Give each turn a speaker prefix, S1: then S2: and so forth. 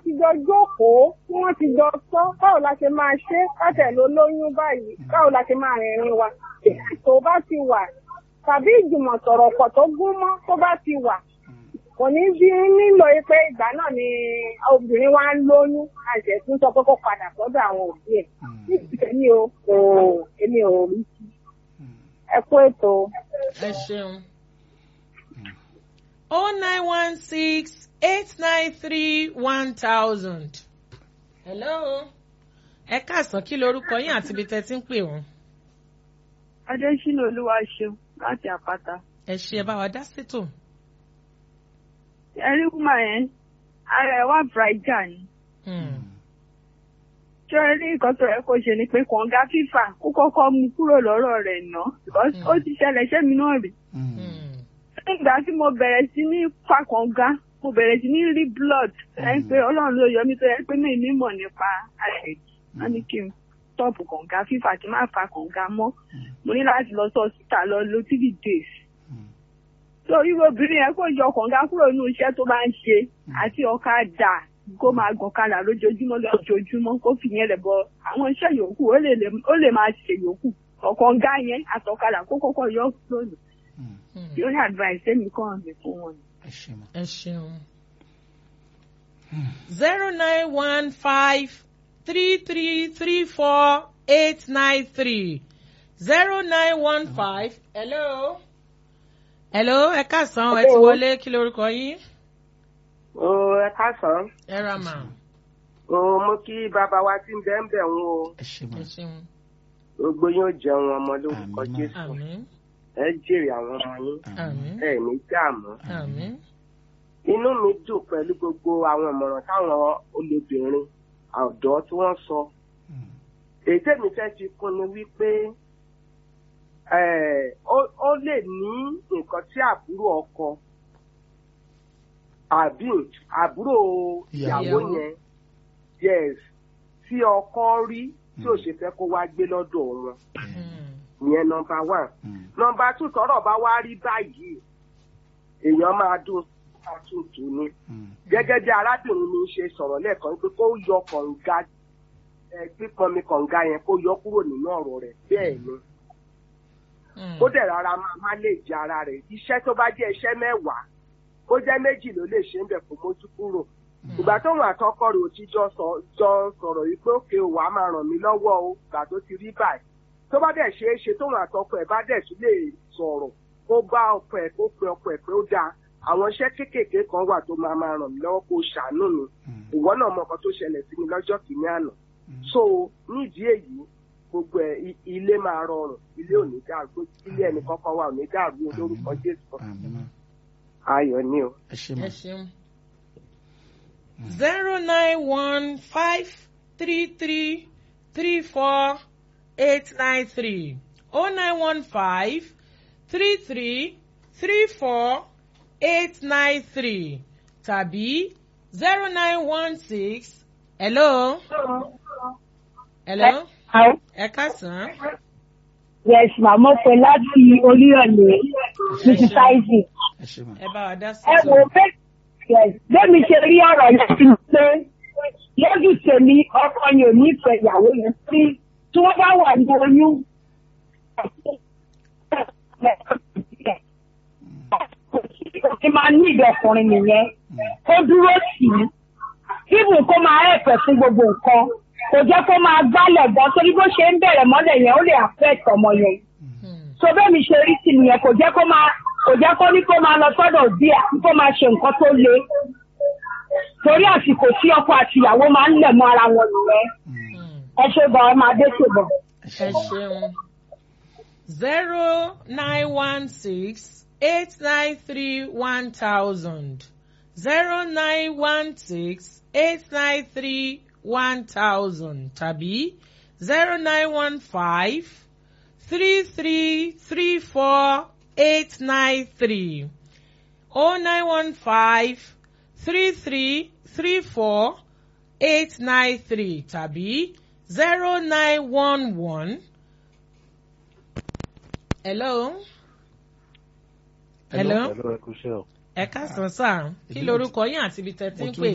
S1: ti jọ jókòó tí wọ́n ti jọ sọ báwo la ṣe máa ṣe káṣẹ̀ ló lóyún báyìí báwo la ṣe máa rìnrìn wa tó bá ti wà tàbí ìjùmọ̀ sọ̀rọ̀ pọ̀ tó gún mọ́ tó bá ti wà kò ní bí nílò pé ìgbà náà ni obìnrin wa ń lóyún àṣẹ tún sọ pé kó padà sọ́dọ̀ àwọn òbí ẹ̀ nítorí èmi ò rí sí ẹ kú ètò.
S2: ẹ ṣeun. 0916-893-1000. hello. ẹ káàsán kí lorúkọ yín àti ibi tẹ́ ti ń pè wọ́n.
S3: Adésínà Olúwaṣeun láti Àpáta.
S2: ẹ ṣe ẹ bá wa dá sétò.
S3: ẹrí wúmà yẹn ara ẹ wá bàjá ni. ṣé ẹ rí nǹkan tó yẹ kó ṣe ni pé kànga fífà kó kọ́kọ́ mú kúrò lọ́rọ̀ rẹ̀ ná ó ti ṣẹlẹ̀ sẹ́mi náà rí. nígbà tí mo bẹ̀rẹ̀ sí ní fa kànga mo bẹ̀rẹ̀ sí ní rí blood ẹ̀ ń pé Ọlọ́run ló yọ mí tó yẹ pé mi ní mọ̀ nípa àṣẹjì wọ́n ní kí n stop kànga fífà kí n má fa kànga mọ́ mo ní láti lọ sí hospital lọ lo 3 days. so irú obìnrin yẹn kò yọ kànga kúrò nínú iṣẹ́ tó bá ń ṣe àti ọ̀kadà kó máa gọ̀kadà lójoojúmọ́ kó fi yẹn lẹ̀ bọ àwọn iṣẹ́ yòókù ó lè máa ṣe yòókù ọ̀kànga yẹn àtọ̀kadà kó kọ́kọ́ yọ kúrò nù. yóò ní advice ẹ̀mí kàn mí fún wọn.
S2: ẹ ṣeun. 0915-3334-893 0915. hello. hello ẹ káàsán ẹ ti wọlé kí lorúkọ yín.
S4: ẹ káàsán.
S2: ẹ ra mà.
S4: mo kí bàbá wa tí ń bẹ́ ń bẹ̀ wọn o.
S2: ẹ ṣeun.
S4: gbogbo yóò jẹun ọmọ lórúkọ Jésù.
S2: àmín.
S4: ẹ jèrè àwọn ọmọ yín.
S2: àmín.
S4: ẹ ní dààmú.
S2: àmín.
S4: inú mi dùn pẹ̀lú gbogbo àwọn ìmọ̀ràn táwọn olóbìnrin ọ̀dọ́ tí wọ́n sọ. èyí tèmi fẹ́ fi kún ni wípé ó lè ní nǹkan tí àbúrò ọkọ àbí àbúrò ìyàwó yẹn yes tí ọkọ rí tí ò ṣe fẹ́ kó wá gbé lọ́dọ̀ wọn ìyẹn number 1. number 2 tọ́rọ̀ bá wá rí báyìí èèyàn máa dùn àtúntò ni gẹ́gẹ́ bí arábìnrin mi ṣe sọ̀rọ̀ lẹ́ẹ̀kan pé kó yọ kànga pípọnmi kànga yẹn kó yọ kúrò nínú ọ̀rọ̀ rẹ̀ bẹ́ẹ̀ ni ó dẹ̀ rárá máa lè jẹ ara rẹ̀ iṣẹ́ tó bá jẹ́ iṣẹ́ 10 ó jẹ́ 2 ló lè ṣe ń bẹ̀ kó mójú kúrò ìgbà tóun àtọkọ rẹ̀ ò ti jọ sọ̀rọ̀ yìí pé òkè òwò á máa ràn mí lọ́wọ́ o ìgbà tó ti rí báyìí tó bá dẹ̀ ṣe é ṣe tóun àtọkọ ẹ̀ bá dẹ̀ tún lè sọ̀rọ̀ kó bá ọkọ ẹ̀ kó pe ọkọ ẹ̀ pé ó dáa àwọn iṣẹ́ kéékèèké kan wà tó máa ràn mí lọ́wọ́ kó ṣàánú mi ìwọ náà mọ nǹkan tó ṣẹlẹ̀ sí mi lọ́jọ́ kìíní àná so nídìí èyí gbogbo ilé máa rọrùn ilé ò ní dàrú ilé ẹnì kankan wà ò ní dàrú lórúkọ Jésù ayọ̀ ni o.
S2: ẹ ṣeun. 09153334893 09153334-893 tàbí 0916. hello. hello. ẹ káàsán.
S5: yes ma mo pè láti Olúyọ̀lé mrs isaac.
S2: ẹ bá wa dá sí.
S5: ẹ wo bẹ́ẹ̀mi ṣe rí ọ̀rọ̀ yẹn ti pé lójú tèmi ọkọ yẹn ò ní ìfẹ́ ìyàwó yẹn tí wọ́n bá wà ní oyún. Ó máa ní ìdọ̀kùnrin nìyẹn kó dúró sí i kíbùn kó máa ẹ̀pẹ̀ fún gbogbo nǹkan kò jẹ́ kó máa gbálẹ̀ gan torí bó ṣe ń bẹ̀rẹ̀ mọ́lẹ̀ yẹn ó lè affect ọmọ yẹn. so bẹ́ẹ̀mi ṣe rí sí nìyẹn kò jẹ́ kó ní kó máa lọ sọ́dọ̀ òbí ẹ̀ kó máa ṣe nǹkan tó le torí àsìkò tí ọkọ àti ìyàwó máa ń lẹ̀ mọ́ ara wọn nìyẹn. ẹ ṣe bọ̀ ẹ máa dé ṣe bọ̀.
S2: ẹ ṣeun. 0916-893-1000 0916-893-1000 tàbí 0915-3334-893 0915-3334-893 tàbí 0911. hello. hello.
S6: hello ẹ kú iṣẹ́ o.
S2: ẹ káàsán sáà kí lorúkọ yín àti ibi tẹ́ ti ń pè.